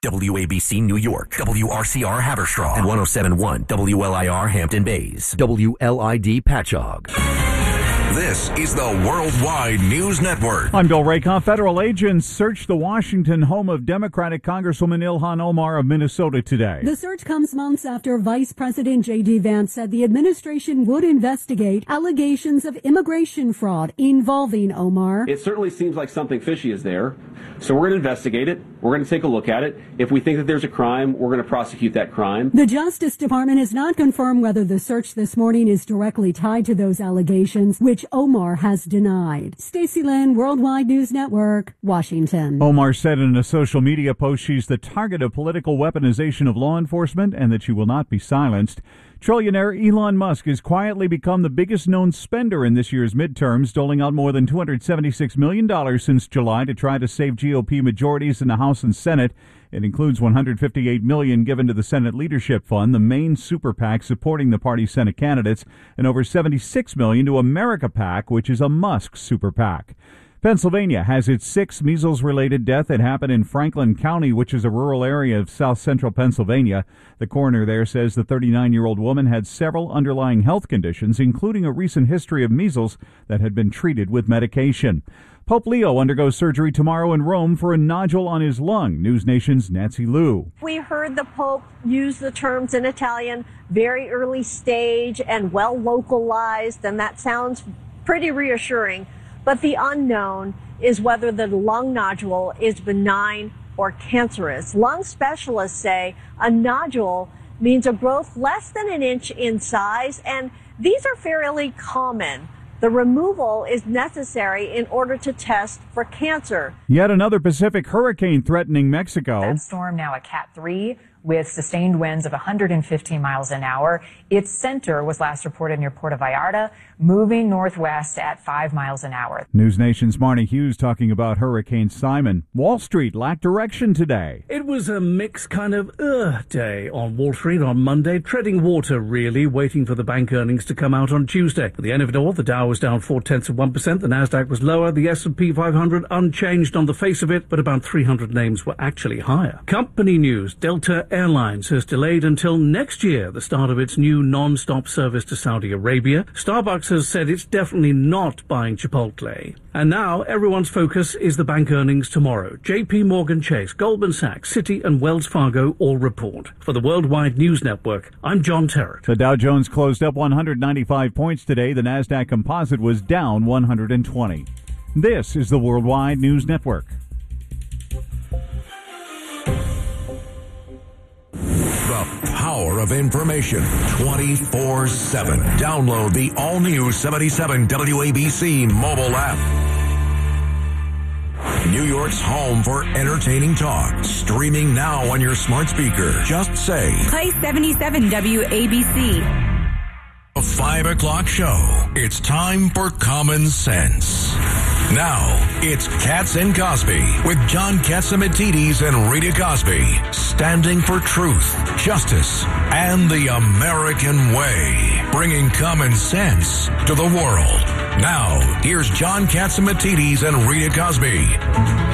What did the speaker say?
WABC New York, WRCR Haverstraw, and 107.1 WLIR Hampton Bays, WLID Patchogue. This is the Worldwide News Network. I'm Bill Rakoff. Federal agents searched the Washington home of Democratic Congresswoman Ilhan Omar of Minnesota today. The search comes months after Vice President J.D. Vance said the administration would investigate allegations of immigration fraud involving Omar. It certainly seems like something fishy is there. So we're going to investigate it. We're going to take a look at it. If we think that there's a crime, we're going to prosecute that crime. The Justice Department has not confirmed whether the search this morning is directly tied to those allegations, which Omar has denied. Stacey Lynn, Worldwide News Network, Washington. Omar said in a social media post she's the target of political weaponization of law enforcement and that she will not be silenced. Trillionaire Elon Musk has quietly become the biggest known spender in this year's midterms, doling out more than $276 million since July to try to save GOP majorities in the House and Senate. It includes $158 million given to the Senate Leadership Fund, the main super PAC supporting the party's Senate candidates, and over $76 million to America PAC, which is a Musk super PAC. Pennsylvania has its sixth measles-related death. It happened in Franklin County, which is a rural area of south-central Pennsylvania. The coroner there says the 39-year-old woman had several underlying health conditions, including a recent history of measles that had been treated with medication. Pope Leo undergoes surgery tomorrow in Rome for a nodule on his lung. News Nation's Nancy Liu. We heard the Pope use the terms in Italian, very early stage and well localized, and that sounds pretty reassuring. But the unknown is whether the lung nodule is benign or cancerous. Lung specialists say a nodule means a growth less than an inch in size, and these are fairly common. The removal is necessary in order to test for cancer. Yet another Pacific hurricane threatening Mexico. That storm now a Cat 3 with sustained winds of 115 miles an hour. Its center was last reported near Puerto Vallarta, moving northwest at 5 miles an hour. News Nation's Marnie Hughes talking about Hurricane Simon. Wall Street lacked direction today. It was a mixed kind of day on Wall Street on Monday, treading water really, waiting for the bank earnings to come out on Tuesday. At the end of it all, the Dow was down 0.4%, the Nasdaq was lower, the S&P 500 unchanged on the face of it, but about 300 names were actually higher. Company news: Delta Airlines has delayed until next year the start of its new non-stop service to Saudi Arabia. Starbucks has said it's definitely not buying Chipotle. And now everyone's focus is the bank earnings tomorrow. JP Morgan Chase, Goldman Sachs, Citi and Wells Fargo all report. For the Worldwide News Network, I'm John Terrett. The Dow Jones closed up 195 points today. The Nasdaq Composite was down 120. This is the Worldwide News Network. The power of information 24/7. Download the all-new 77 WABC mobile app. New York's home for entertaining talk. Streaming now on your smart speaker. Just say, play 77 WABC. A 5 o'clock show. It's time for Common Sense. Now, it's Katz and Cosby with John Catsimatidis and Rita Cosby, standing for truth, justice, and the American way, bringing common sense to the world. Now, here's John Catsimatidis and Rita Cosby.